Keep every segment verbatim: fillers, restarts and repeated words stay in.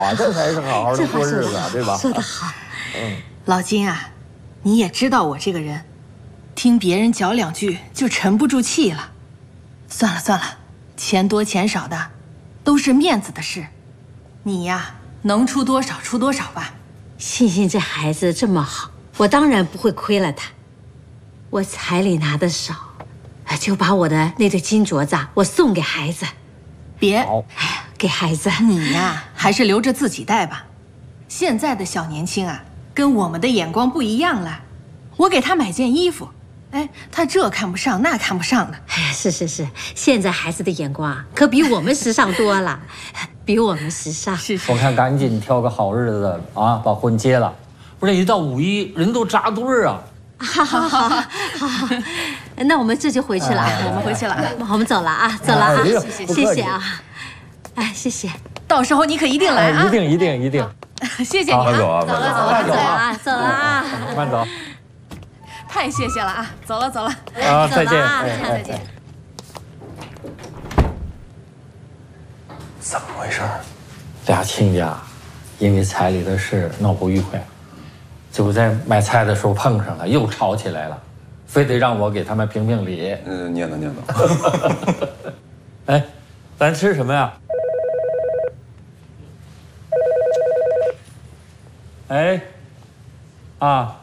啊，这才是好好的过日子，对吧？ 说得好。 嗯，老金啊，你也知道我这个人，听别人讲两句就沉不住气了。算了算了，钱多钱少的，都是面子的事。你呀，能出多少出多少吧。 欣欣这孩子这么好，我当然不会亏了他。我彩礼拿的少，就把我的那对金镯子我送给孩子。 别， 哎呀，给孩子。 你呀，还是留着自己戴吧。现在的小年轻啊，跟我们的眼光不一样了。我给他买件衣服，哎，他这看不上，那看不上的。 哎呀，是是是，现在孩子的眼光啊，可比我们时尚多了，比我们时尚。 是是。 我看赶紧挑个好日子啊，把婚结了。不是，一到五一人都扎堆儿啊。 好好好好好，那我们这就回去了， 我们回去了， 我们走了啊，走了啊，谢谢谢谢啊，哎，谢谢， 到时候你可一定来啊， 一定一定一定， 谢谢你啊， 走啊， 走了走了走了啊，走了啊， 慢走， 太谢谢了啊，走了走了， 啊，再见， 再见。 怎么回事？俩亲家因为彩礼的事闹不愉快。就在买菜的时候碰上了，又吵起来了，非得让我给他们评评理。 嗯，念叨念叨。 哎，咱吃什么呀？哎，啊，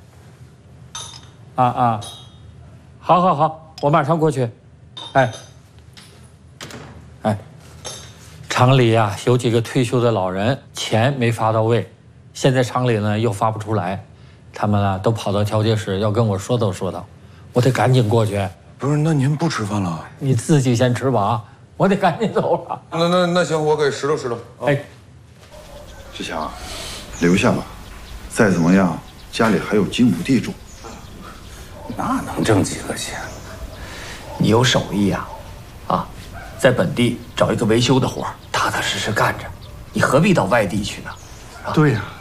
啊啊，好好好，我马上过去。哎，哎，厂里呀有几个退休的老人，钱没发到位。现在厂里呢又发不出来，他们呢都跑到调解室要跟我说道说道，我得赶紧过去。 不是，那您不吃饭了？ 你自己先吃吧啊，我得赶紧走了。 那那那行，我给拾掇拾掇。 哎， 志强，留下吧，再怎么样家里还有几亩地种。 那能挣几个钱？你有手艺呀，啊，在本地找一个维修的活，踏踏实实干着，你何必到外地去呢？ 对呀。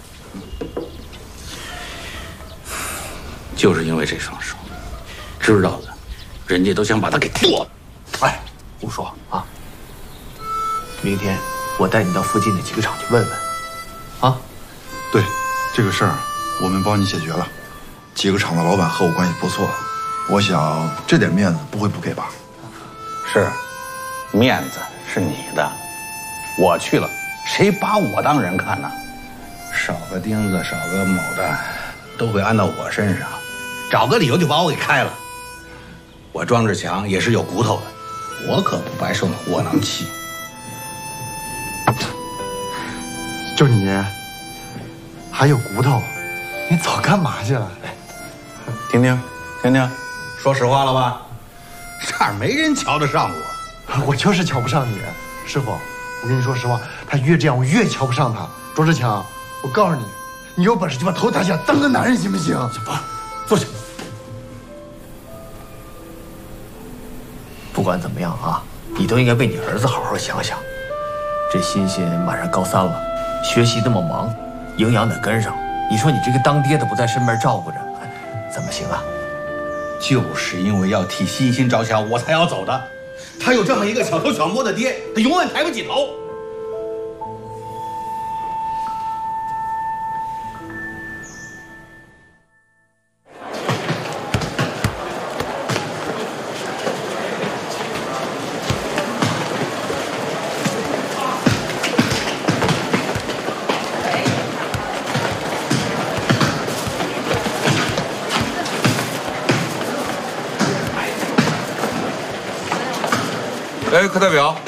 就是因为这双手，知道的，人家都想把他给剁了。哎，胡说啊！明天我带你到附近的几个厂去问问，啊？ 对，这个事儿我们帮你解决了。几个厂的老板和我关系不错，我想这点面子不会不给吧？ 是，面子是你的，我去了，谁把我当人看呢？少个钉子，少个铆的，都会安到我身上。找个理由就把我给开了。我庄志强也是有骨头的，我可不白受那窝囊气。 就你还有骨头，你早干嘛去了？ 听听，听听，说实话了吧？这儿没人瞧得上我， 我就是瞧不上你，师傅。我跟你说实话，他越这样，我越瞧不上他。庄志强，我告诉你，你有本事就把头抬起来，当个男人行不行？ 行吧，坐下。不管怎么样啊，你都应该为你儿子好好想想。这欣欣马上高三了，学习那么忙，营养得跟上。你说你这个当爹的不在身边照顾着，怎么行啊？就是因为要替欣欣着想，我才要走的。他有这么一个小偷小摸的爹，他永远抬不起头。 哎，课代表，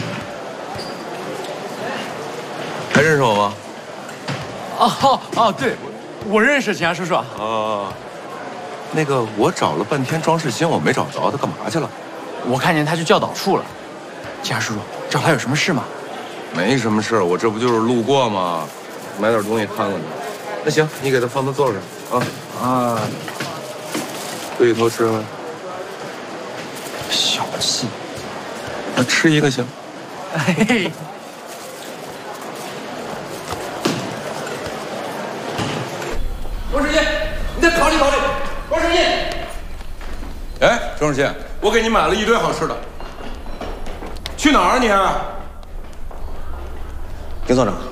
还认识我吗？ 哦哦，对，我认识景阳叔叔。 啊，那个我找了半天庄世新，我没找着，他干嘛去了？ 我看见他去教导处了。景阳叔叔，找他有什么事吗？ 没什么事，我这不就是路过吗？买点东西看看他。那行，你给他放他座上啊啊，对头吃吗？ 小气。 那吃一个行。 嘿嘿。 庄世新，你再考虑考虑。庄世新，哎，庄世新，我给你买了一堆好吃的。去哪儿啊你？ 丁所长。